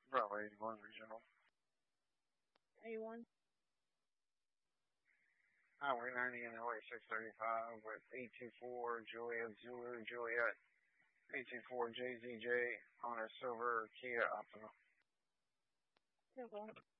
Bravo 81 Regional. 81. Highway 90 and LA 635 with 824 Juliet Zulu Juliet. 824 JZJ on a silver Kia Optima. Okay.